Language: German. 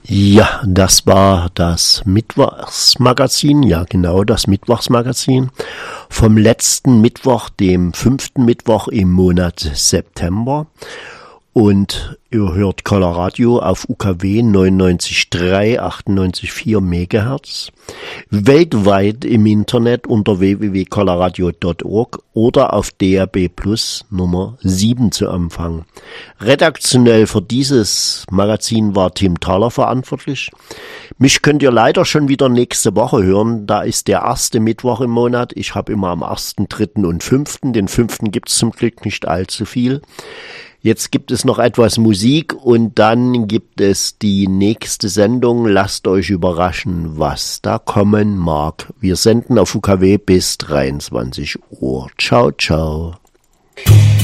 Ja, das war das Mittwochsmagazin, ja genau, das Mittwochsmagazin vom letzten Mittwoch, dem 5. Mittwoch im Monat September. Und ihr hört Coloradio auf UKW 99,3, 98,4 Megahertz. Weltweit im Internet unter www.coloradio.org oder auf DAB Plus Nummer 7 zu empfangen. Redaktionell für dieses Magazin war Tim Thaler verantwortlich. Mich könnt ihr leider schon wieder nächste Woche hören. Da ist der erste Mittwoch im Monat. Ich habe immer am 1., 3. und 5. Den 5. gibt's zum Glück nicht allzu viel. Jetzt gibt es noch etwas Musik und dann gibt es die nächste Sendung. Lasst euch überraschen, was da kommen mag. Wir senden auf UKW bis 23 Uhr. Ciao, ciao.